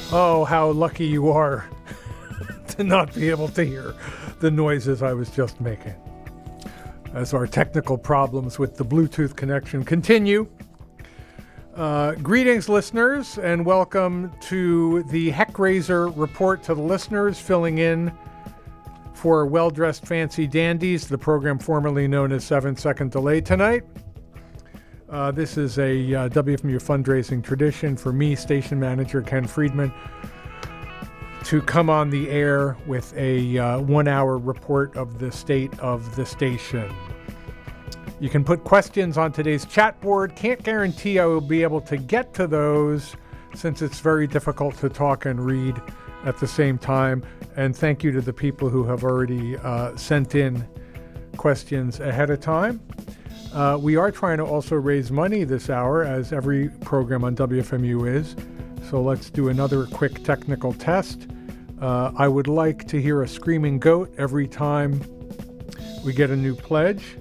Oh, how lucky you are to not be able to hear the noises I was just making. As our technical problems with the Bluetooth connection continue. Greetings, listeners, and welcome to the Heckraiser Report to the listeners, filling in for Well-Dressed Fancy Dandies, the program formerly known as 7 Second Delay tonight. This is a WFMU fundraising tradition for me, station manager Ken Friedman, to come on the air with a 1 hour report of the state of the station. You can put questions on today's chat board. Can't guarantee I will be able to get to those since it's very difficult to talk and read at the same time. And thank you to the people who have already sent in questions ahead of time. We are trying to also raise money this hour, as every program on WFMU is. So let's do another quick technical test. I would like to hear a screaming goat every time we get a new pledge.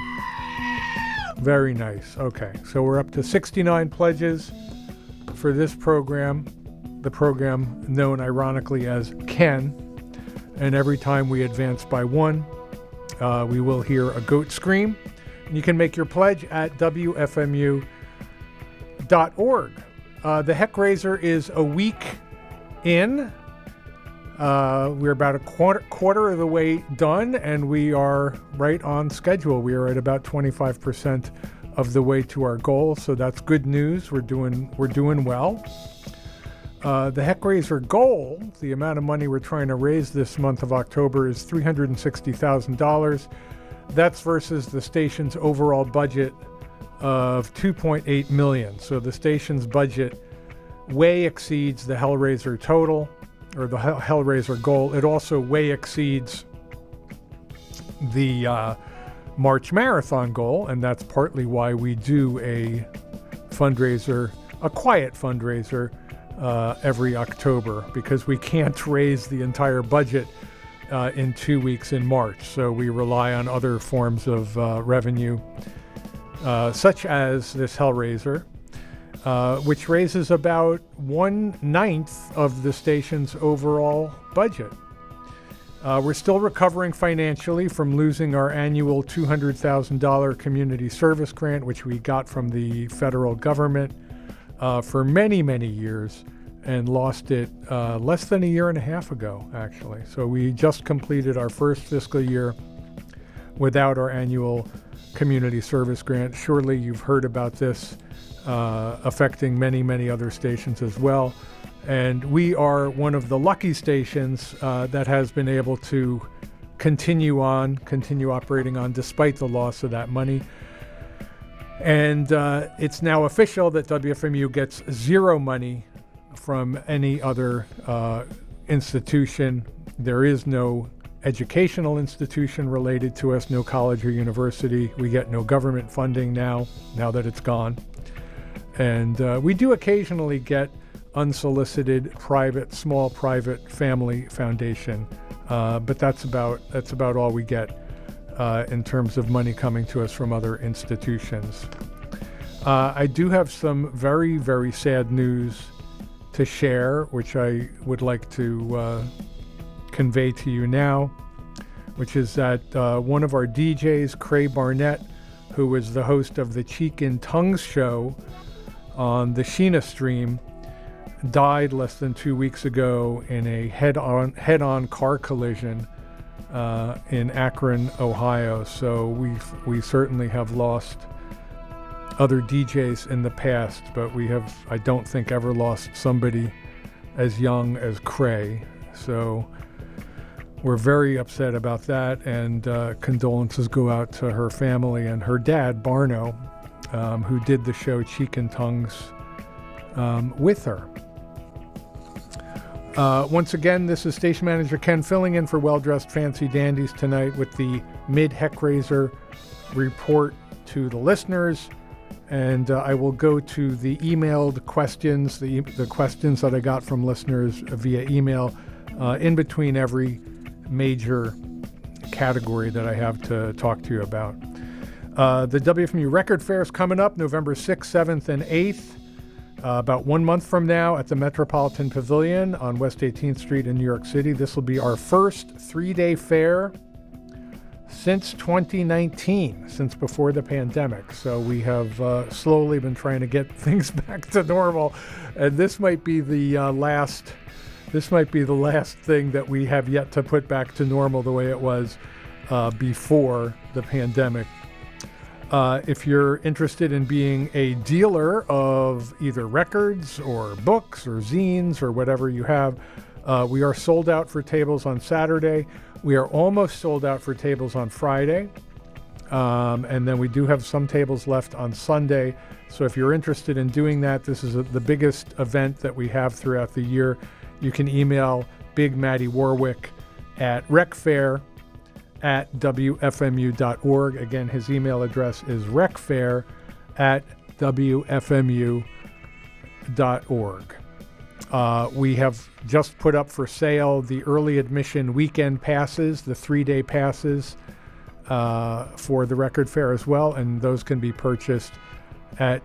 Very nice. Okay, so we're up to 69 pledges for this program, the program known ironically as Ken. And every time we advance by one, we will hear a goat scream. You can make your pledge at WFMU.org. The Heckraiser is a week in. We're about a quarter of the way done, and we are right on schedule. We are at about 25% of the way to our goal, so that's good news. We're doing well. The Heckraiser goal, the amount of money we're trying to raise this month of October, is $360,000. That's versus the station's overall budget of $2.8 million. So the station's budget way exceeds the Hellraiser total, or the Hellraiser goal. It also way exceeds the March Marathon goal, and that's partly why we do a fundraiser, a quiet fundraiser, every October, because we can't raise the entire budget in 2 weeks in March. So we rely on other forms of revenue, such as this Hellraiser, which raises about 1/9 of the station's overall budget. We're still recovering financially from losing our annual $200,000 community service grant, which we got from the federal government for many, many years, and lost it less than a year and a half ago, actually. So we just completed our first fiscal year without our annual community service grant. Surely you've heard about this affecting many, many other stations as well. And we are one of the lucky stations that has been able to continue operating on despite the loss of that money. And it's now official that WFMU gets zero money from any other institution. There is no educational institution related to us, no college or university. We get no government funding now that it's gone. And we do occasionally get unsolicited small private family foundation, but that's about all we get in terms of money coming to us from other institutions. I do have some very, very sad news to share, which I would like to convey to you now, which is that one of our DJs, Cray Barnett, who was the host of the Cheek and Tongues show on the Sheena stream, died less than 2 weeks ago in a head-on car collision in Akron, Ohio. So we certainly have lost other DJs in the past, but we have, I don't think, ever lost somebody as young as Cray. So we're very upset about that, and condolences go out to her family and her dad, Barno, who did the show Cheek and Tongues with her. Once again, this is Station Manager Ken filling in for Well-Dressed Fancy Dandies tonight with the Mid-Heckraiser report to the listeners. And I will go to the emailed questions, the questions that I got from listeners via email in between every major category that I have to talk to you about. The WFMU Record Fair is coming up November 6th, 7th, and 8th. about 1 month from now at the Metropolitan Pavilion on West 18th Street in New York City. This will be our first 3-day fair since 2019, since before the pandemic. So we have slowly been trying to get things back to normal, and this might be the last thing that we have yet to put back to normal the way it was before the pandemic. If you're interested in being a dealer of either records or books or zines or whatever you have, we are sold out for tables on Saturday. We are almost sold out for tables on Friday. And then we do have some tables left on Sunday. So if you're interested in doing that, this is the biggest event that we have throughout the year. You can email Big Matty Warwick at recfair@wfmu.org. Again, his email address is recfair@wfmu.org. We have just put up for sale the early admission weekend passes, the 3-day passes for the record fair as well, and those can be purchased at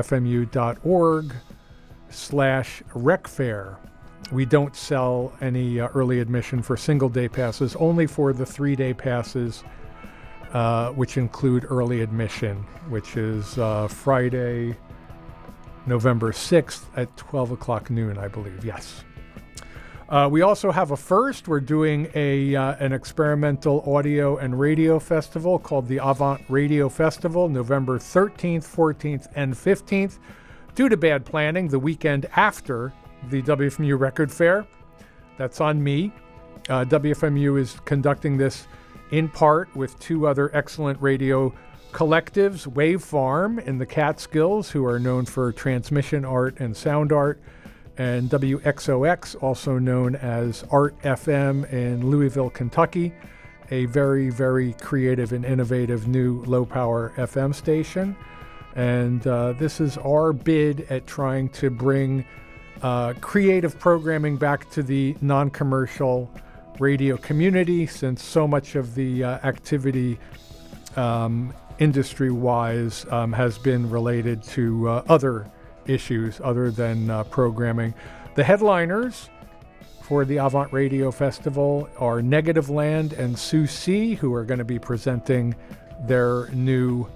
wfmu.org/recfair. We don't sell any early admission for single-day passes, only for the 3-day passes, which include early admission, which is Friday, November 6th at 12 o'clock noon, I believe. Yes. We also have a first. We're doing an experimental audio and radio festival called the Avant Radio Festival, November 13th, 14th, and 15th. Due to bad planning, the weekend after the WFMU Record Fair. That's on me. WFMU is conducting this in part with 2 other excellent radio collectives, Wave Farm in the Catskills, who are known for transmission art and sound art, and WXOX, also known as Art FM in Louisville, Kentucky, a very, very creative and innovative new low-power FM station. And this is our bid at trying to bring creative programming back to the non-commercial radio community, since so much of the activity industry-wise has been related to other issues other than programming. The headliners for the Avant Radio Festival are Negative Land and Sue C., who are going to be presenting their new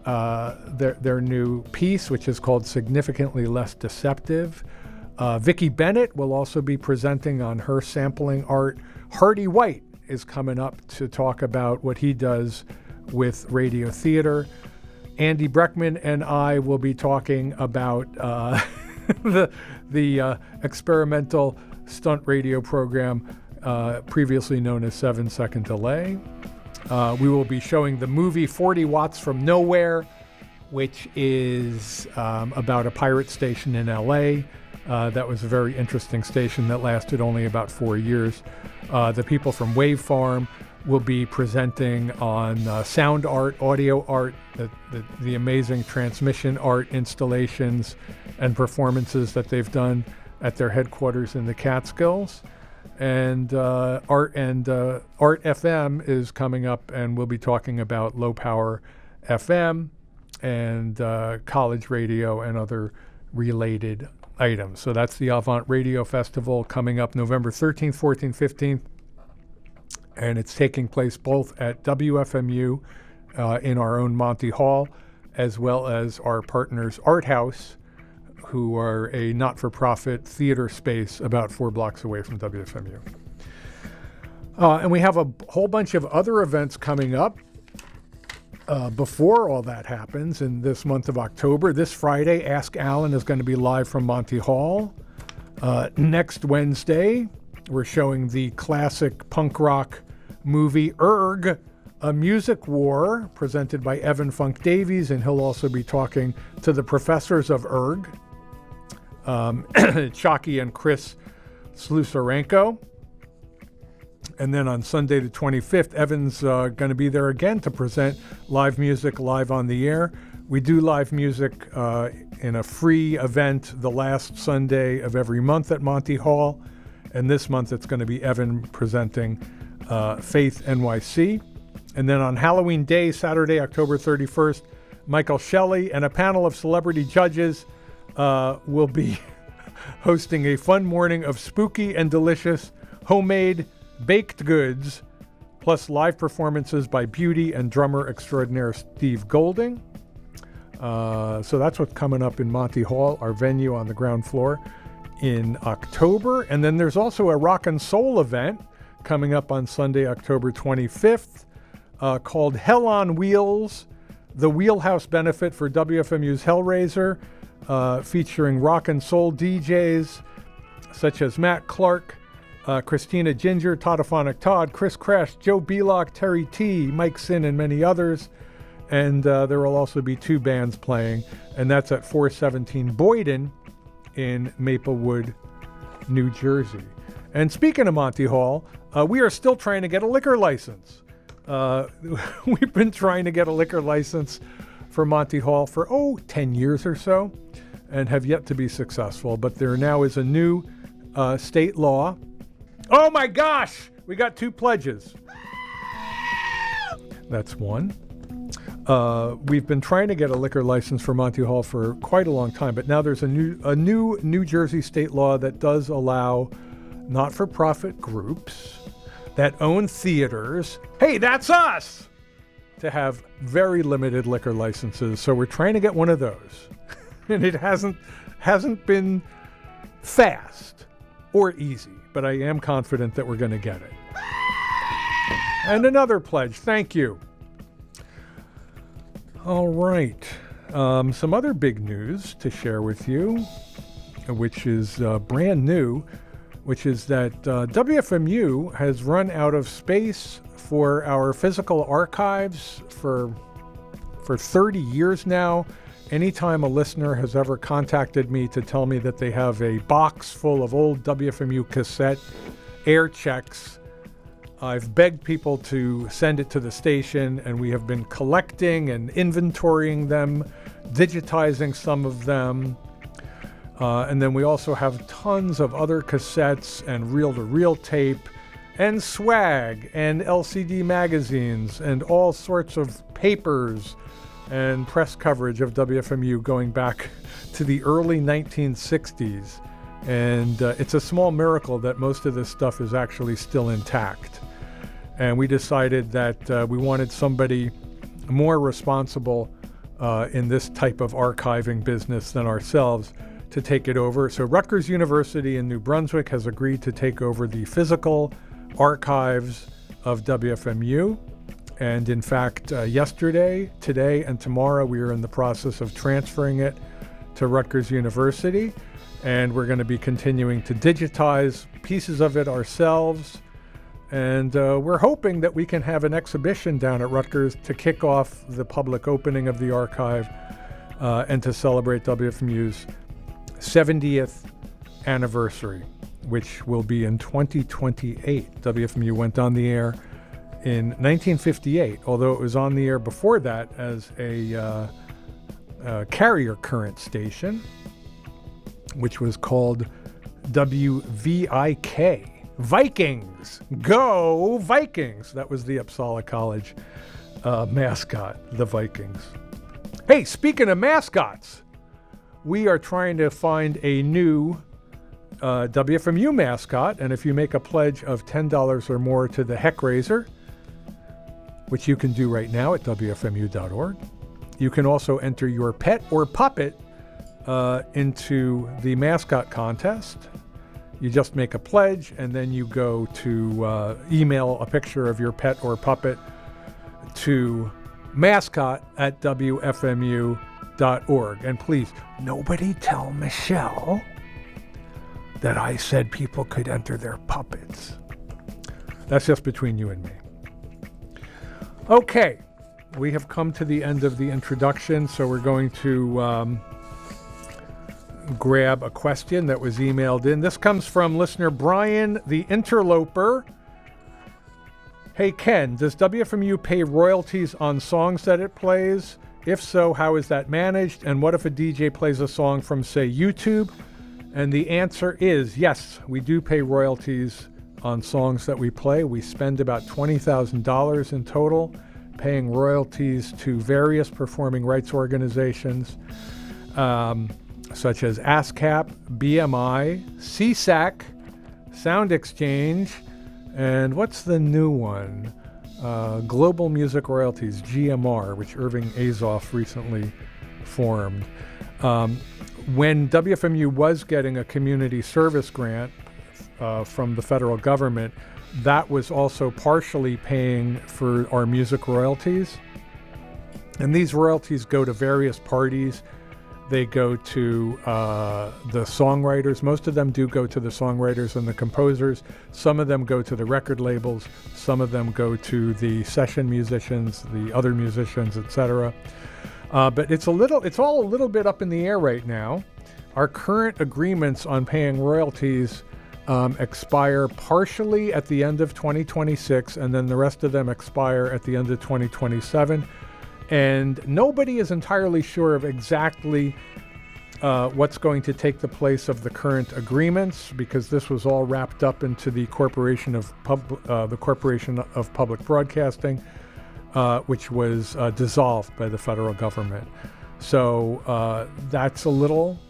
piece, which is called Significantly Less Deceptive. Vicki Bennett will also be presenting on her sampling art. Hardy White is coming up to talk about what he does with radio theater. Andy Breckman and I will be talking about the experimental stunt radio program previously known as 7 Second Delay. We will be showing the movie 40 Watts from Nowhere, which is about a pirate station in LA. That was a very interesting station that lasted only about 4 years. The people from Wave Farm will be presenting on sound art, audio art, the amazing transmission art installations and performances that they've done at their headquarters in the Catskills. And Art FM is coming up, and we'll be talking about low power FM and college radio and other related items. So that's the Avant Radio Festival coming up November 13th, 14th, 15th. And it's taking place both at WFMU in our own Monty Hall, as well as our partners Art House, who are a not-for-profit theater space about 4 blocks away from WFMU. And we have a whole bunch of other events coming up before all that happens in this month of October. This Friday, Ask Alan is going to be live from Monty Hall. Next Wednesday, we're showing the classic punk rock movie Erg, A Music War, presented by Evan Funk Davies, and he'll also be talking to the professors of Erg, Chucky and Chris Slusarenko. And then on Sunday the 25th, Evan's going to be there again to present live music live on the air. We do live music in a free event the last Sunday of every month at Monty Hall. And this month it's going to be Evan presenting Faith NYC. And then on Halloween Day, Saturday, October 31st, Michael Shelley and a panel of celebrity judges will be hosting a fun morning of spooky and delicious homemade baked goods, plus live performances by beauty and drummer extraordinaire Steve Golding. So that's what's coming up in Monty Hall, our venue on the ground floor, in October. And then there's also a rock and soul event coming up on Sunday, October 25th, called Hell on Wheels, the Wheelhouse benefit for WFMU's Hellraiser, featuring rock and soul DJs such as Matt Clark, Christina Ginger, Toddophonic Todd, Chris Crash, Joe Belock, Terry T, Mike Sin, and many others. And there will also be 2 bands playing, and that's at 417 Boyden in Maplewood, New Jersey. And speaking of Monty Hall, we are still trying to get a liquor license. We've been trying to get a liquor license for Monty Hall for, 10 years or so, and have yet to be successful. But there now is a new state law. Oh my gosh! We got 2 pledges. That's one. We've been trying to get a liquor license for Monty Hall for quite a long time, but now there's a new New Jersey state law that does allow not-for-profit groups that own theaters, hey, that's us, to have very limited liquor licenses. So we're trying to get one of those. And it hasn't been fast or easy, but I am confident that we're going to get it. And another pledge, thank you. All right. Some other big news to share with you, which is brand new, which is that WFMU has run out of space for our physical archives for 30 years now. Anytime a listener has ever contacted me to tell me that they have a box full of old WFMU cassette air checks, I've begged people to send it to the station, and we have been collecting and inventorying them, digitizing some of them. And then we also have tons of other cassettes and reel-to-reel tape and swag and LCD magazines and all sorts of papers and press coverage of WFMU going back to the early 1960s. And it's a small miracle that most of this stuff is actually still intact. And we decided that we wanted somebody more responsible in this type of archiving business than ourselves to take it over. So Rutgers University in New Brunswick has agreed to take over the physical archives of WFMU. And in fact, yesterday, today, and tomorrow, we are in the process of transferring it to Rutgers University. And we're going to be continuing to digitize pieces of it ourselves. And we're hoping that we can have an exhibition down at Rutgers to kick off the public opening of the archive and to celebrate WFMU's 70th anniversary, which will be in 2028. WFMU went on the air in 1958, although it was on the air before that as a carrier current station, which was called WVIK. Vikings! Go Vikings! That was the Uppsala College mascot, the Vikings. Hey, speaking of mascots, we are trying to find a new WFMU mascot, and if you make a pledge of $10 or more to the Heckraiser, which you can do right now at WFMU.org, you can also enter your pet or puppet into the mascot contest. You just make a pledge, and then you go to email a picture of your pet or puppet to mascot@WFMU.org. And please, nobody tell Michelle that I said people could enter their puppets. That's just between you and me. Okay, we have come to the end of the introduction, so we're going to grab a question that was emailed in. This comes from listener Brian the Interloper. Hey Ken, does WFMU pay royalties on songs that it plays? If so, how is that managed? And what if a DJ plays a song from, say, YouTube? And the answer is yes, we do pay royalties on songs that we play. We spend about $20,000 in total paying royalties to various performing rights organizations. such as ASCAP, BMI, CSAC, Sound Exchange, and what's the new one? Global Music Royalties, GMR, which Irving Azoff recently formed. When WFMU was getting a community service grant from the federal government, that was also partially paying for our music royalties. And these royalties go to various parties. They go to the songwriters. Most of them do go to the songwriters and the composers. Some of them go to the record labels. Some of them go to the session musicians, the other musicians, etc. But it's all a little bit up in the air right now. Our current agreements on paying royalties expire partially at the end of 2026, and then the rest of them expire at the end of 2027. And nobody is entirely sure of exactly what's going to take the place of the current agreements, because this was all wrapped up into the Corporation of Public Broadcasting, which was dissolved by the federal government. So that's a little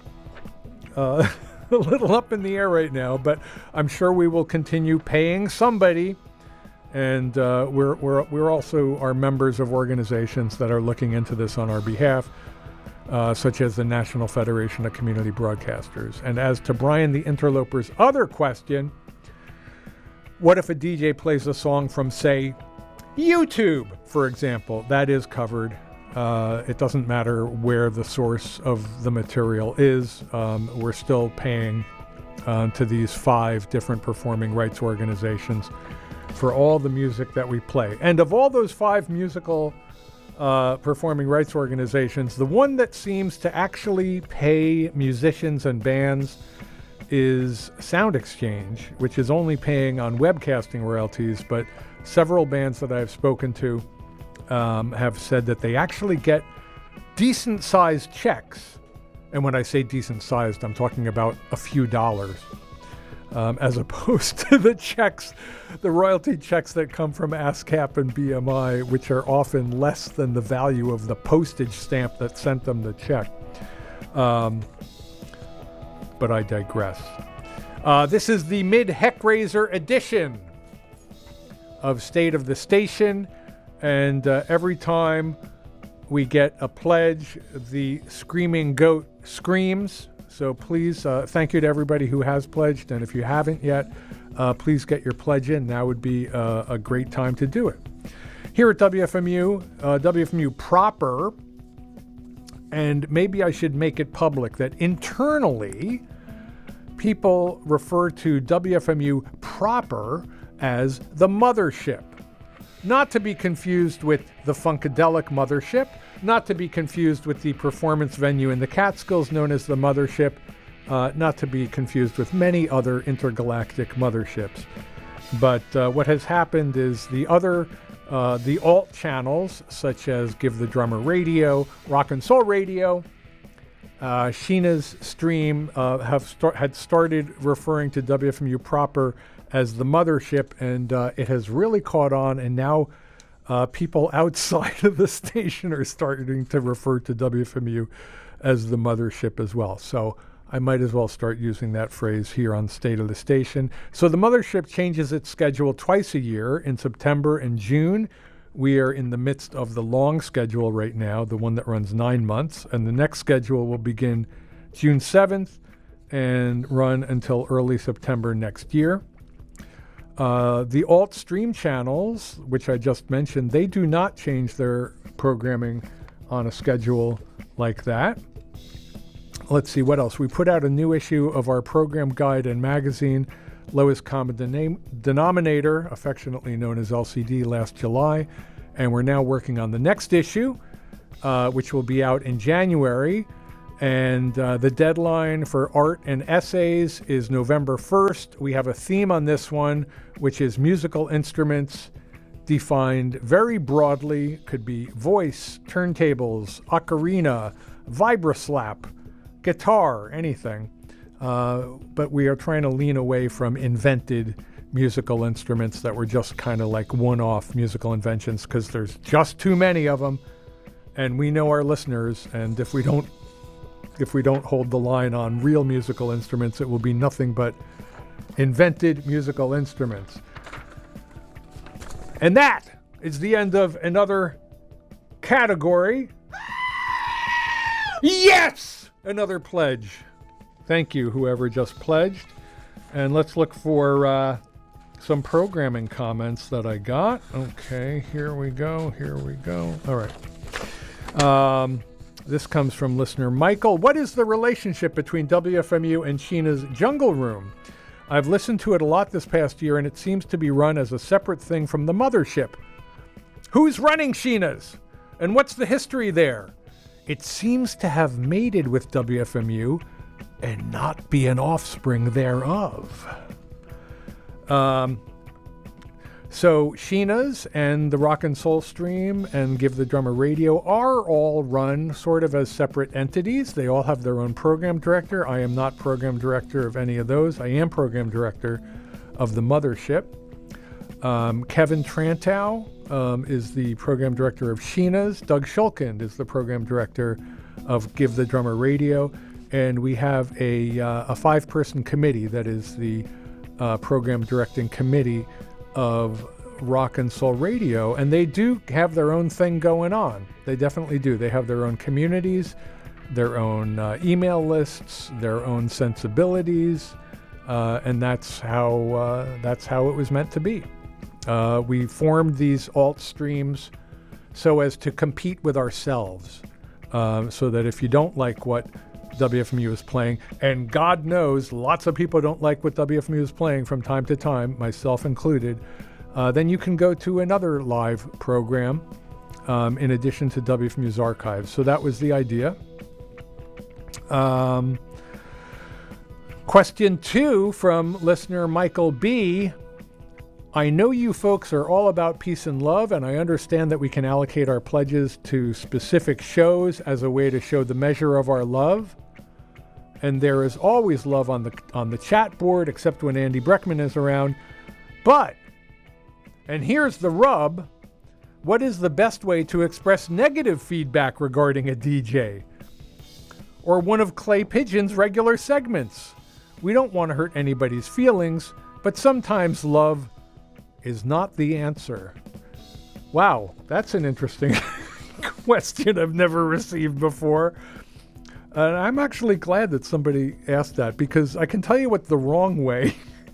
up in the air right now, but I'm sure we will continue paying somebody. And we're also are members of organizations that are looking into this on our behalf, such as the National Federation of Community Broadcasters. And as to Brian the Interloper's other question, what if a DJ plays a song from, say, YouTube, for example? That is covered. It doesn't matter where the source of the material is. We're still paying to these 5 different performing rights organizations for all the music that we play. And of all those 5 musical performing rights organizations, the one that seems to actually pay musicians and bands is Sound Exchange, which is only paying on webcasting royalties, but several bands that I've spoken to have said that they actually get decent-sized checks. And when I say decent-sized, I'm talking about a few dollars. As opposed to the royalty checks that come from ASCAP and BMI, which are often less than the value of the postage stamp that sent them the check. But I digress. This is the mid-Heckraiser edition of State of the Station, and every time we get a pledge, the Screaming Goat screams. So please, thank you to everybody who has pledged. And if you haven't yet, please get your pledge in. Now would be a great time to do it. Here at WFMU, WFMU proper, and maybe I should make it public that internally, people refer to WFMU proper as the mothership. Not to be confused with the Funkadelic Mothership, not to be confused with the performance venue in the Catskills known as the Mothership, not to be confused with many other intergalactic motherships. But what has happened is the alt channels, such as Give the Drummer Radio, Rock and Soul Radio, Sheena's Stream, had started referring to WFMU proper as the mothership, and it has really caught on, and now people outside of the station are starting to refer to WFMU as the mothership as well. So I might as well start using that phrase here on State of the Station. So the mothership changes its schedule twice a year, in September and June. We are in the midst of the long schedule right now, the one that runs 9 months, and the next schedule will begin June 7th and run until early September next year. The alt stream channels, which I just mentioned, they do not change their programming on a schedule like that. Let's see what else. We put out a new issue of our program guide and magazine, Lowest Common Denominator, affectionately known as LCD, last July. And we're now working on the next issue, which will be out in January. And the deadline for art and essays is November 1st. We have a theme on this one, which is musical instruments defined very broadly. Could be voice, turntables, ocarina, vibraslap, guitar, anything. But we are trying to lean away from invented musical instruments that were just kind of like one-off musical inventions, because there's just too many of them. And we know our listeners, and if we don't if we don't hold the line on real musical instruments, it will be nothing but invented musical instruments. And that is the end of another category. Yes! Another pledge. Thank you, whoever just pledged. And let's look for some programming comments that I got. Okay, here we go. All right. This comes from listener Michael. What is the relationship between WFMU and Sheena's Jungle Room? I've listened to it a lot this past year, and it seems to be run as a separate thing from the mothership. Who's running Sheena's? And what's the history there? It seems to have mated with WFMU and not be an offspring thereof. So Sheena's and the Rock and Soul Stream and Give the Drummer Radio are all run sort of as separate entities. They all have their own program director. I am not program director of any of those. I am program director of the mothership. Kevin Trantow is the program director of Sheena's. Doug Shulkind is the program director of Give the Drummer Radio. And we have a five-person committee that is the program directing committee of Rock and Soul Radio, and they do have their own thing going on. They definitely do. They have their own communities, their own email lists, their own sensibilities, and that's how it was meant to be. We formed these alt streams so as to compete with ourselves, so that if you don't like what WFMU is playing, and God knows lots of people don't like what WFMU is playing from time to time, myself included, then you can go to another live program in addition to WFMU's archives. So that was the idea. Question 2 from listener Michael B. I know you folks are all about peace and love, and I understand that we can allocate our pledges to specific shows as a way to show the measure of our love. And there is always love on the chat board, except when Andy Breckman is around. But, and here's the rub, what is the best way to express negative feedback regarding a DJ? Or one of Clay Pigeon's regular segments? We don't want to hurt anybody's feelings, but sometimes love is not the answer. Wow, that's an interesting question I've never received before. And I'm actually glad that somebody asked that, because I can tell you what the wrong way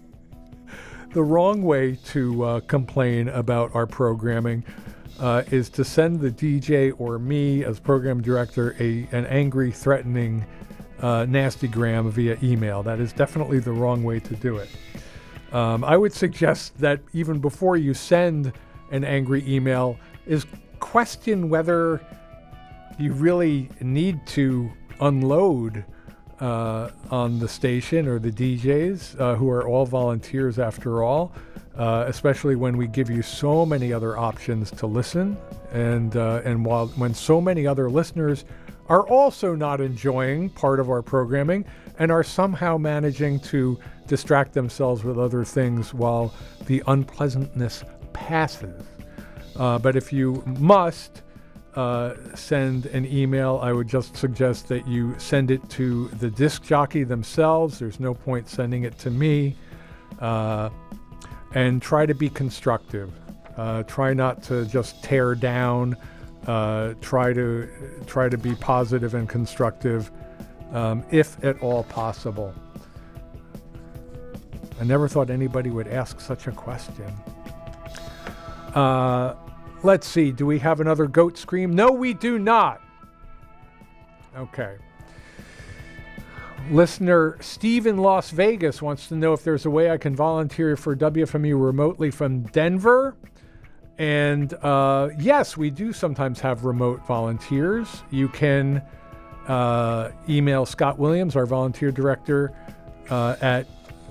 to complain about our programming is to send the DJ or me as program director an angry, threatening nastygram via email. That is definitely the wrong way to do it. I would suggest that even before you send an angry email, is question whether you really need to unload on the station or the DJs, who are all volunteers after all, especially when we give you so many other options to listen, and when so many other listeners are also not enjoying part of our programming and are somehow managing to distract themselves with other things while the unpleasantness passes. But if you must send an email, I would just suggest that you send it to the disc jockey themselves. There's no point sending it to me. And try to be constructive. Try not to just tear down. Try to be positive and constructive, if at all possible. I never thought anybody would ask such a question. Let's see, do we have another goat scream? No, we do not. Okay. Listener Steve in Las Vegas wants to know if there's a way I can volunteer for WFMU remotely from Denver. And yes, we do sometimes have remote volunteers. You can email Scott Williams, our volunteer director, at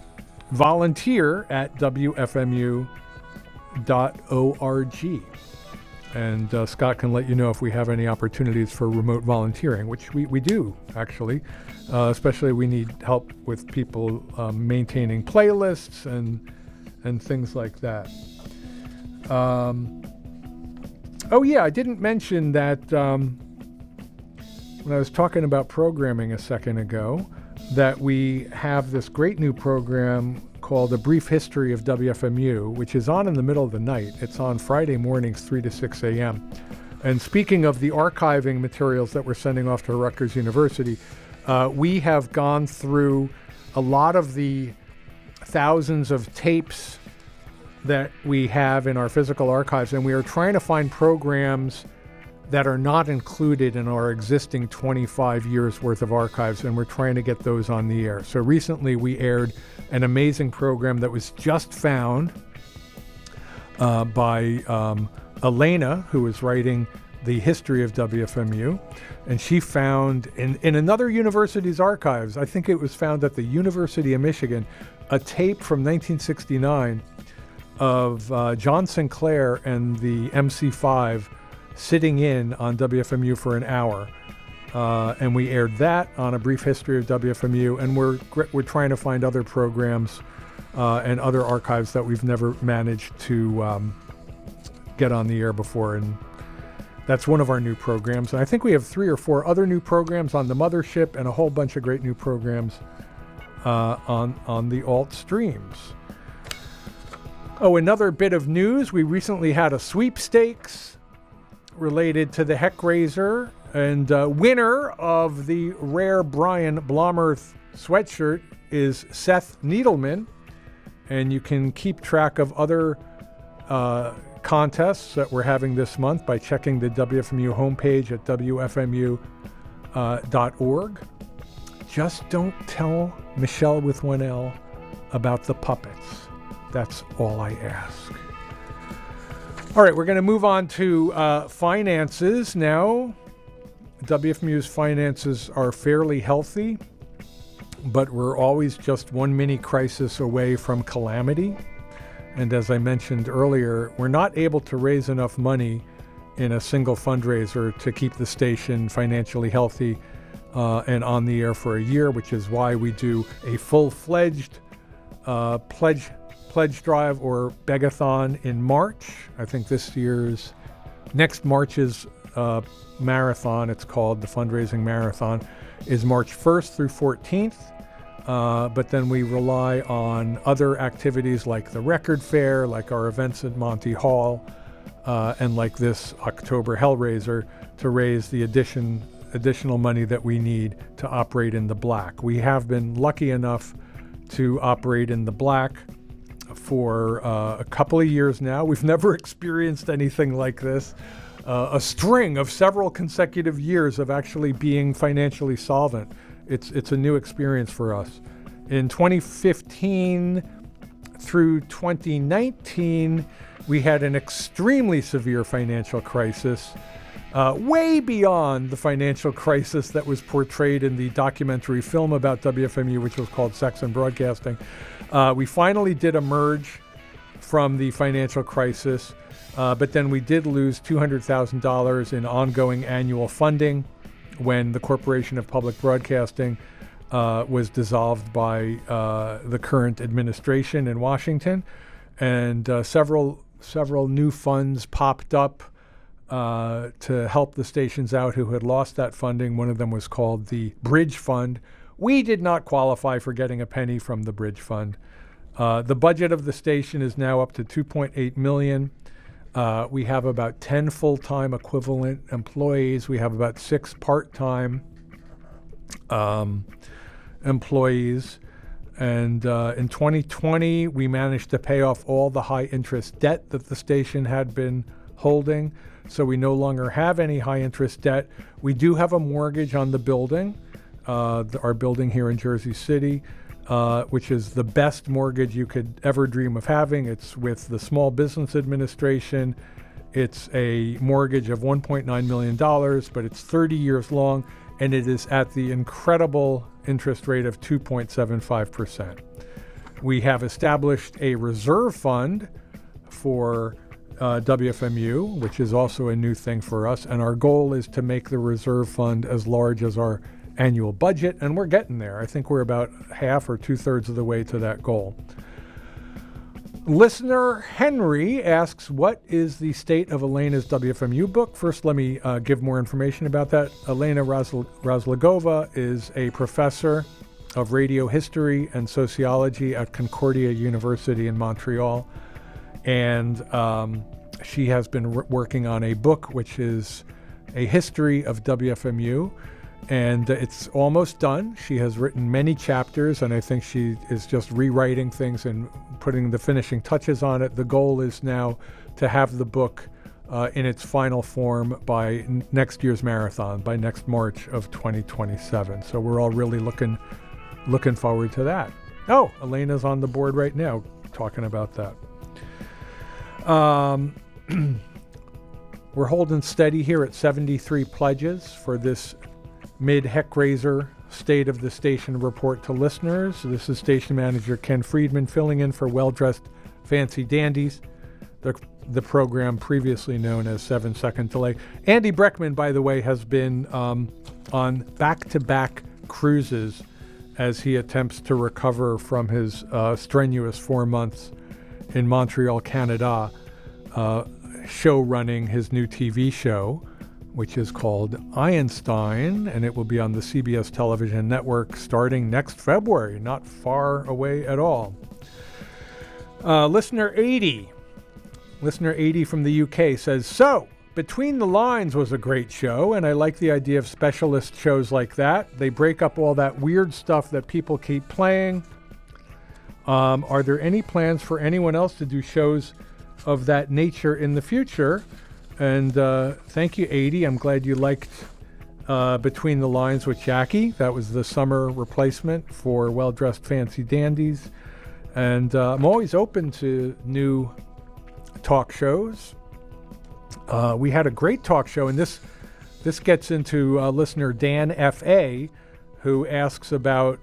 volunteer@wfmu.org. And Scott can let you know if we have any opportunities for remote volunteering, which we do, actually. Especially we need help with people maintaining playlists and things like that. Oh yeah, I didn't mention that when I was talking about programming a second ago, that we have this great new program called A Brief History of WFMU, which is on in the middle of the night. It's on Friday mornings, 3 to 6 a.m. And speaking of the archiving materials that we're sending off to Rutgers University, we have gone through a lot of the thousands of tapes that we have in our physical archives, and we are trying to find programs that are not included in our existing 25 years worth of archives, and we're trying to get those on the air. So recently we aired an amazing program that was just found by Elena, who is writing the history of WFMU, and she found in another university's archives, I think it was found at the University of Michigan, a tape from 1969 of John Sinclair and the MC5 sitting in on WFMU for an hour. And we aired that on A Brief History of WFMU, and we're trying to find other programs and other archives that we've never managed to get on the air before, and that's one of our new programs. And I think we have 3 or 4 other new programs on the mothership and a whole bunch of great new programs on the alt streams. Oh, another bit of news. We recently had a sweepstakes related to the Heck Razor, and winner of the rare Brian Blommerth sweatshirt is Seth Needleman. And you can keep track of other contests that we're having this month by checking the WFMU homepage at wfmu.org. Just don't tell Michelle with one L about the puppets. That's all I ask. All right, we're going to move on to finances now. WFMU's finances are fairly healthy, but we're always just one mini crisis away from calamity. And as I mentioned earlier, we're not able to raise enough money in a single fundraiser to keep the station financially healthy and on the air for a year, which is why we do a full-fledged pledge drive or begathon in March. I think next March's marathon, it's called the fundraising marathon, is March 1st through 14th. But then we rely on other activities like the record fair, like our events at Monty Hall, and like this October Hellraiser to raise the additional money that we need to operate in the black. We have been lucky enough to operate in the black for a couple of years now. We've never experienced anything like this. A string of several consecutive years of actually being financially solvent. It's a new experience for us. In 2015 through 2019, we had an extremely severe financial crisis, way beyond the financial crisis that was portrayed in the documentary film about WFMU, which was called Sex and Broadcasting. We finally did emerge from the financial crisis, but then we did lose $200,000 in ongoing annual funding when the Corporation of Public Broadcasting was dissolved by the current administration in Washington, and several new funds popped up to help the stations out who had lost that funding. One of them was called the Bridge Fund. We did not qualify for getting a penny from the Bridge Fund. The budget of the station is now up to $2.8 million. We have about 10 full-time equivalent employees. We have about 6 part-time employees. And in 2020, we managed to pay off all the high-interest debt that the station had been holding. So we no longer have any high-interest debt. We do have a mortgage on the building, our building here in Jersey City, which is the best mortgage you could ever dream of having. It's with the Small Business Administration. It's a mortgage of $1.9 million, but it's 30 years long, and it is at the incredible interest rate of 2.75%. We have established a reserve fund for WFMU, which is also a new thing for us, and our goal is to make the reserve fund as large as our annual budget, and we're getting there. I think we're about half or 2/3 of the way to that goal. Listener Henry asks, what is the state of Elena's WFMU book? First, let me give more information about that. Elena Rozlogova is a professor of radio history and sociology at Concordia University in Montreal. And she has been working on a book which is a history of WFMU. And it's almost done. She has written many chapters, and I think she is just rewriting things and putting the finishing touches on it. The goal is now to have the book in its final form by next year's marathon, by next March of 2027. So we're all really looking forward to that. Oh, Elena's on the board right now talking about that. We're holding steady here at 73 pledges for this mid-Heckraiser State of the Station report to listeners. This is station manager Ken Friedman filling in for Well-Dressed Fancy Dandies, the program previously known as 7 Second Delay. Andy Breckman, by the way, has been on back-to-back cruises as he attempts to recover from his strenuous 4 months in Montreal, Canada, show running his new TV show, which is called Einstein, and it will be on the CBS television network starting next February, not far away at all. Listener 80 from the UK says, so, Between the Lines was a great show, and I like the idea of specialist shows like that. They break up all that weird stuff that people keep playing. Are there any plans for anyone else to do shows of that nature in the future? And thank you, 80. I'm glad you liked Between the Lines with Jackie. That was the summer replacement for Well-Dressed Fancy Dandies. And I'm always open to new talk shows. We had a great talk show, and this gets into listener Dan F.A., who asks about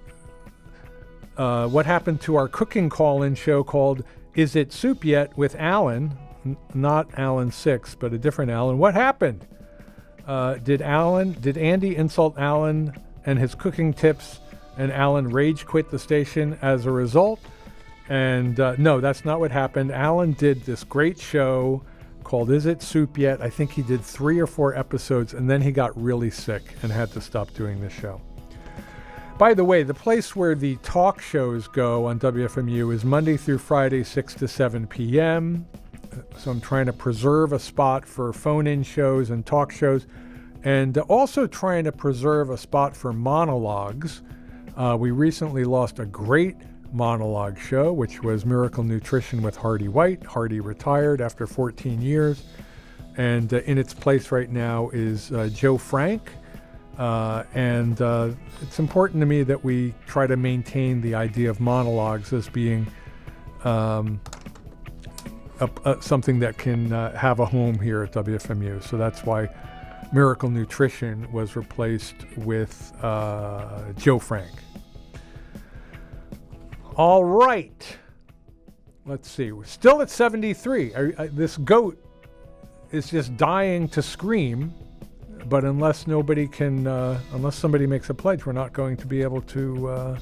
what happened to our cooking call-in show called Is It Soup Yet? With Alan. Not Alan 6, but a different Alan. What happened? Did Andy insult Alan and his cooking tips, and Alan rage quit the station as a result? And no, that's not what happened. Alan did this great show called Is It Soup Yet? I think he did 3 or 4 episodes, and then he got really sick and had to stop doing the show. By the way, the place where the talk shows go on WFMU is Monday through Friday, 6 to 7 p.m., so I'm trying to preserve a spot for phone-in shows and talk shows, and also trying to preserve a spot for monologues. We recently lost a great monologue show, which was Miracle Nutrition with Hardy White. Hardy retired after 14 years, and in its place right now is Joe Frank. And it's important to me that we try to maintain the idea of monologues as being something that can have a home here at WFMU. So that's why Miracle Nutrition was replaced with Joe Frank. All right. Let's see. We're still at 73. This goat is just dying to scream, but unless somebody makes a pledge, we're not going to be able to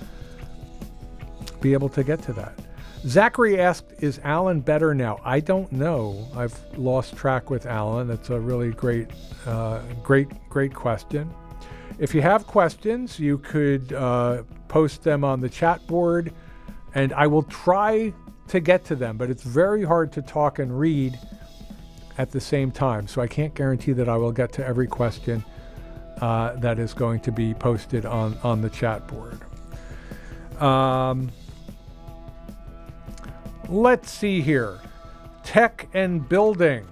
get to that. Zachary asked, is Alan better now? I don't know. I've lost track with Alan. That's a really great question. If you have questions, you could post them on the chat board, and I will try to get to them, but it's very hard to talk and read at the same time, so I can't guarantee that I will get to every question that is going to be posted on the chat board. Let's see here. Tech and building.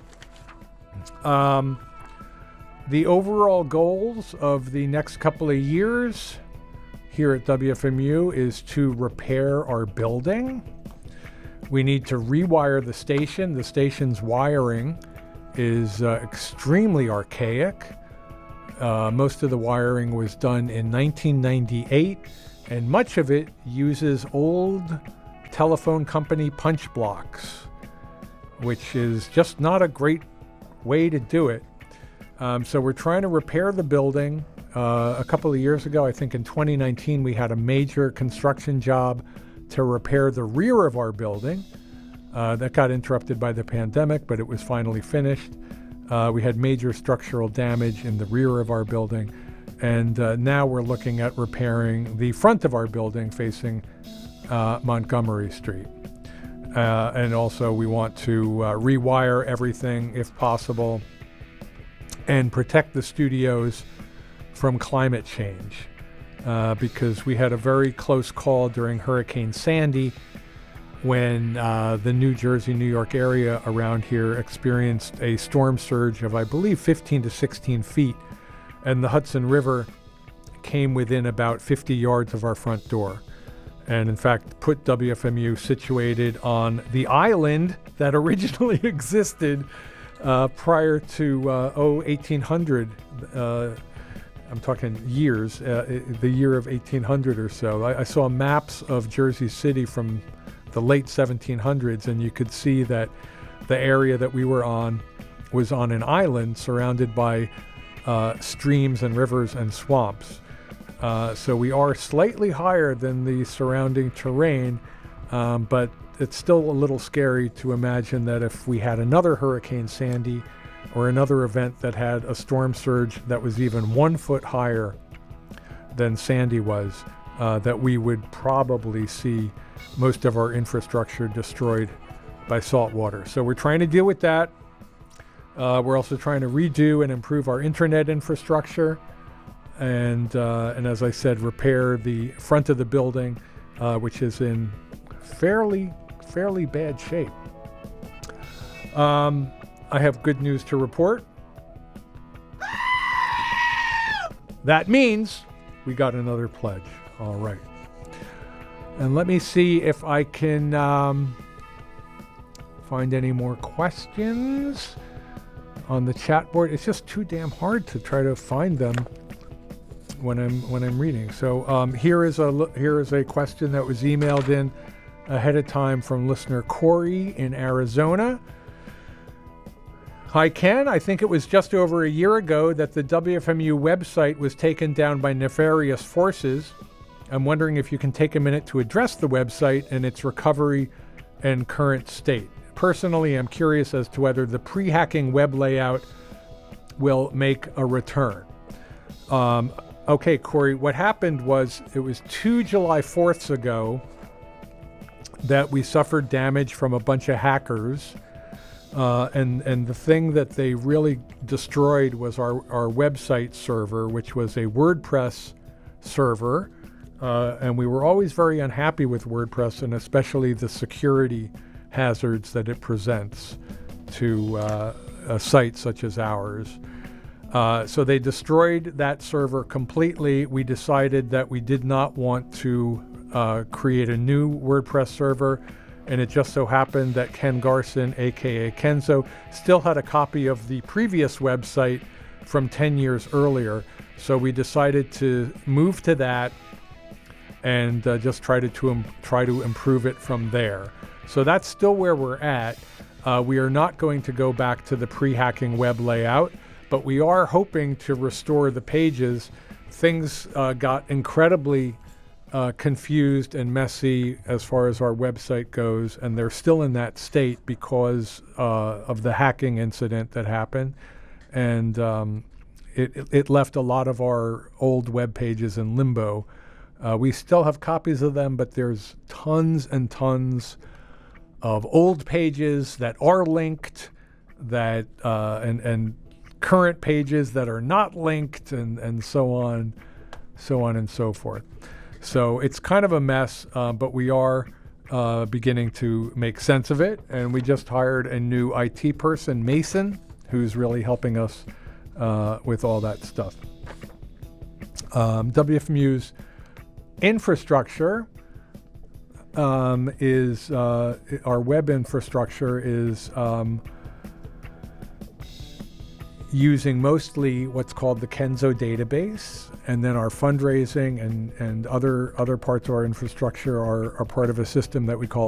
The overall goals of the next couple of years here at WFMU is to repair our building. We need to rewire the station. The station's wiring is extremely archaic. Most of the wiring was done in 1998, and much of it uses old telephone company punch blocks, which is just not a great way to do it. So we're trying to repair the building. A couple of years ago, I think in 2019, we had a major construction job to repair the rear of our building. That got interrupted by the pandemic, but it was finally finished. We had major structural damage in the rear of our building, and now we're looking at repairing the front of our building facing Montgomery Street. And also we want to rewire everything if possible and protect the studios from climate change, because we had a very close call during Hurricane Sandy when the New Jersey, New York area around here experienced a storm surge of, I believe, 15 to 16 feet, and the Hudson River came within about 50 yards of our front door, and in fact put WFMU situated on the island that originally existed prior to 1800. I'm talking years, the year of 1800 or so. I saw maps of Jersey City from the late 1700s, and you could see that the area that we were on was on an island surrounded by streams and rivers and swamps. So we are slightly higher than the surrounding terrain, but it's still a little scary to imagine that if we had another Hurricane Sandy or another event that had a storm surge that was even 1 foot higher than Sandy was, that we would probably see most of our infrastructure destroyed by salt water. So we're trying to deal with that. We're also trying to redo and improve our internet infrastructure, and as I said, repair the front of the building, which is in fairly bad shape. I have good news to report. That means we got another pledge. All right. And let me see if I can find any more questions on the chat board. It's just too damn hard to try to find them when I'm reading. So here is a question that was emailed in ahead of time from listener Corey in Arizona. Hi, Ken. I think it was just over a year ago that the WFMU website was taken down by nefarious forces. I'm wondering if you can take a minute to address the website and its recovery and current state. Personally, I'm curious as to whether the pre-hacking web layout will make a return. Okay, Corey, what happened was it was 2 July 4ths ago that we suffered damage from a bunch of hackers. And the thing that they really destroyed was our website server, which was a WordPress server. And we were always very unhappy with WordPress, and especially the security hazards that it presents to a site such as ours. So they destroyed that server completely. We decided that we did not want to create a new WordPress server, and it just so happened that Ken Garson, aka Kenzo, still had a copy of the previous website from 10 years earlier. So we decided to move to that and just try to improve it from there. So that's still where we're at. We are not going to go back to the pre-hacking web layout, but we are hoping to restore the pages. Things got incredibly confused and messy as far as our website goes, and they're still in that state because of the hacking incident that happened. And it left a lot of our old web pages in limbo. We still have copies of them, but there's tons and tons of old pages that are linked, that and current pages that are not linked, and so on and so forth. So it's kind of a mess, but we are beginning to make sense of it, and we just hired a new IT person, Mason, who's really helping us with all that stuff. WFMU's infrastructure is our web infrastructure is using mostly what's called the Kenzo database, and then our fundraising and other parts of our infrastructure are part of a system that we call